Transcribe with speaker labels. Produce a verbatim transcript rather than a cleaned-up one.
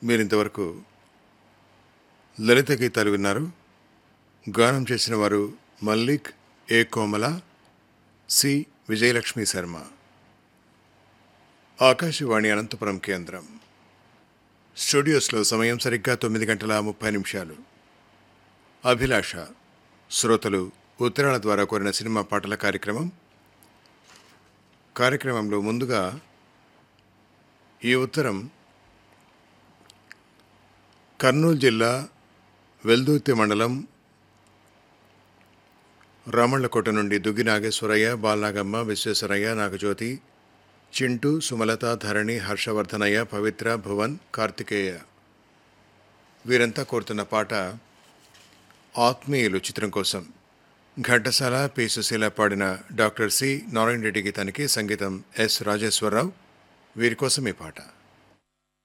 Speaker 1: మీరింతవరకు లలిత గీతాలు విన్నారు. గానం చేసిన వారు మల్లిక్, ఏ కోమల, సి విజయలక్ష్మి శర్మ. ఆకాశవాణి అనంతపురం కేంద్రం. స్టూడియోస్లో సమయం సరిగ్గా తొమ్మిది గంటల ముప్పై నిమిషాలు. అభిలాష శ్రోతలు ఉత్తరాల ద్వారా కోరిన సినిమా పాటల కార్యక్రమం. కార్యక్రమంలో ముందుగా ఈ ఉత్తరం కర్నూలు జిల్లా వెల్దుర్తి మండలం రామళ్ళకోట నుండి దుగ్గి నాగేశ్వరయ్య, బాలనాగమ్మ, విశ్వేశ్వరయ్య, నాగజ్యోతి, చింటూ, సుమలత, ధరణి, హర్షవర్ధనయ్య, పవిత్ర, భువన్, కార్తికేయ వీరంతా కోరుతున్న పాట ఆత్మీయులు చిత్రం కోసం. ఘంటసాల, పి సుశీల పాడిన డాక్టర్ సి నారాయణ రెడ్డి గీతానికి సంగీతం ఎస్ రాజేశ్వరరావు. వీరి కోసం ఈ పాట.